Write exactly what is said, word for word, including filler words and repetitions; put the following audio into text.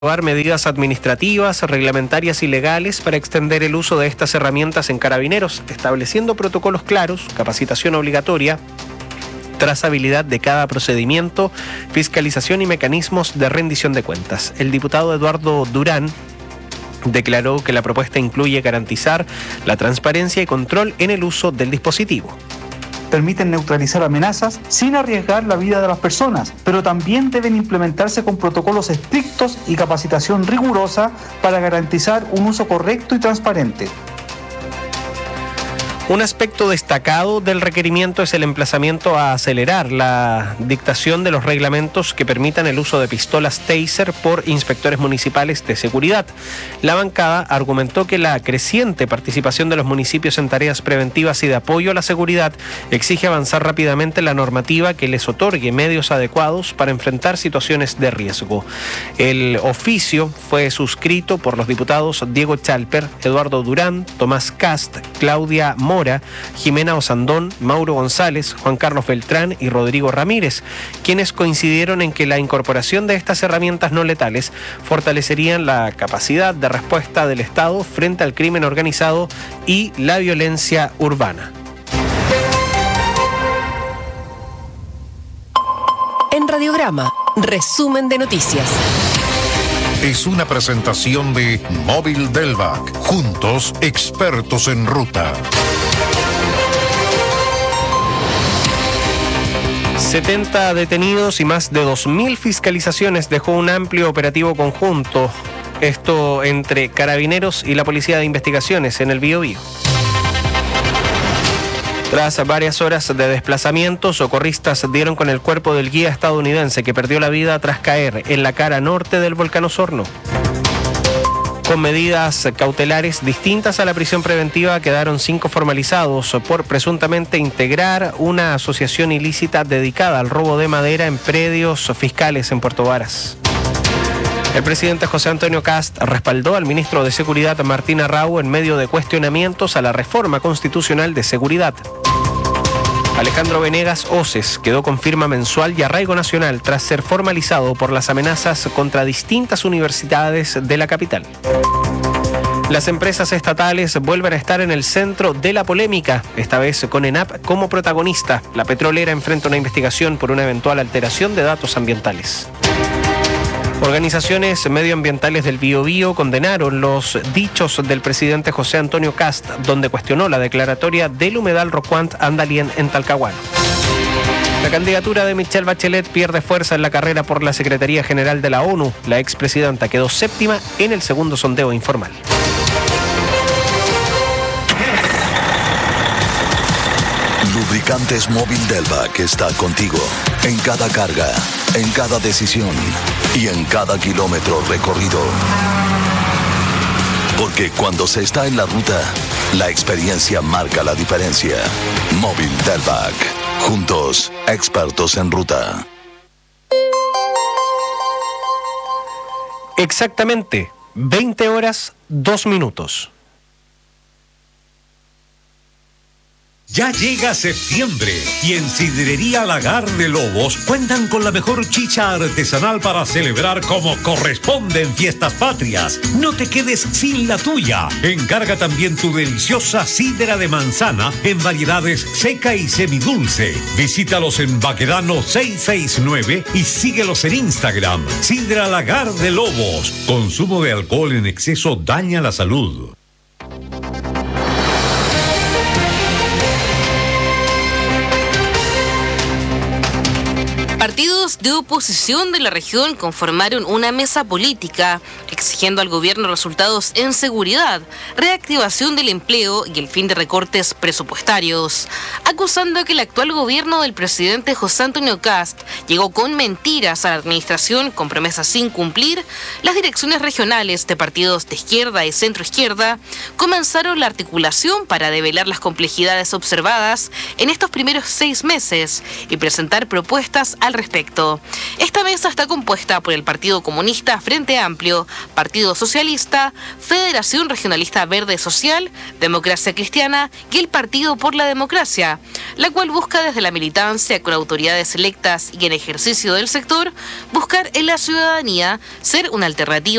medidas administrativas, reglamentarias y legales para extender el uso de estas herramientas en Carabineros, estableciendo protocolos claros, capacitación obligatoria, trazabilidad de cada procedimiento, fiscalización y mecanismos de rendición de cuentas. El diputado Eduardo Durán declaró que la propuesta incluye garantizar la transparencia y control en el uso del dispositivo. Permiten neutralizar amenazas sin arriesgar la vida de las personas, pero también deben implementarse con protocolos estrictos y capacitación rigurosa para garantizar un uso correcto y transparente. Un aspecto destacado del requerimiento es el emplazamiento a acelerar la dictación de los reglamentos que permitan el uso de pistolas Taser por inspectores municipales de seguridad. La bancada argumentó que la creciente participación de los municipios en tareas preventivas y de apoyo a la seguridad exige avanzar rápidamente la normativa que les otorgue medios adecuados para enfrentar situaciones de riesgo. El oficio fue suscrito por los diputados Diego Chalper, Eduardo Durán, Tomás Cast, Claudia Mora, Jimena Osandón, Mauro González, Juan Carlos Beltrán y Rodrigo Ramírez, quienes coincidieron en que la incorporación de estas herramientas no letales fortalecerían la capacidad de respuesta del Estado frente al crimen organizado y la violencia urbana. En Radiograma, resumen de noticias. Es una presentación de Móvil Delvac. Juntos, expertos en ruta. setenta detenidos y más de dos mil fiscalizaciones dejó un amplio operativo conjunto. Esto entre Carabineros y la Policía de Investigaciones en el Biobío. Tras varias horas de desplazamiento, socorristas dieron con el cuerpo del guía estadounidense que perdió la vida tras caer en la cara norte del volcán Osorno. Con medidas cautelares distintas a la prisión preventiva, quedaron cinco formalizados por presuntamente integrar una asociación ilícita dedicada al robo de madera en predios fiscales en Puerto Varas. El presidente José Antonio Kast respaldó al ministro de Seguridad Martín Arrau en medio de cuestionamientos a la reforma constitucional de seguridad. Alejandro Venegas Oces quedó con firma mensual y arraigo nacional tras ser formalizado por las amenazas contra distintas universidades de la capital. Las empresas estatales vuelven a estar en el centro de la polémica, esta vez con ENAP como protagonista. La petrolera enfrenta una investigación por una eventual alteración de datos ambientales. Organizaciones medioambientales del Biobío condenaron los dichos del presidente José Antonio Kast, donde cuestionó la declaratoria del humedal Rocuant Andalien en Talcahuano. La candidatura de Michelle Bachelet pierde fuerza en la carrera por la Secretaría General de la ONU. La expresidenta quedó séptima en el segundo sondeo informal. Lubricantes Móvil Delvac está contigo en cada carga, en cada decisión y en cada kilómetro recorrido. Porque cuando se está en la ruta, la experiencia marca la diferencia. Móvil Delvac. Juntos, expertos en ruta. Exactamente, veinte horas, dos minutos. Ya llega septiembre y en Sidrería Lagar de Lobos cuentan con la mejor chicha artesanal para celebrar como corresponde en fiestas patrias. No te quedes sin la tuya. Encarga también tu deliciosa sidra de manzana en variedades seca y semidulce. Visítalos en Baquedano seiscientos sesenta y nueve y síguelos en Instagram. Sidra Lagar de Lobos. Consumo de alcohol en exceso daña la salud. Partidos de oposición de la región conformaron una mesa política exigiendo al gobierno resultados en seguridad, reactivación del empleo y el fin de recortes presupuestarios, acusando que el actual gobierno del presidente José Antonio Kast llegó con mentiras a la administración con promesas sin cumplir. Las direcciones regionales de partidos de izquierda y centroizquierda comenzaron la articulación para develar las complejidades observadas en estos primeros seis meses y presentar propuestas al respecto. Esta mesa está compuesta por el Partido Comunista, Frente Amplio, Partido Socialista, Federación Regionalista Verde Social, Democracia Cristiana y el Partido por la Democracia, la cual busca desde la militancia con autoridades electas y en ejercicio del sector, buscar en la ciudadanía ser una alternativa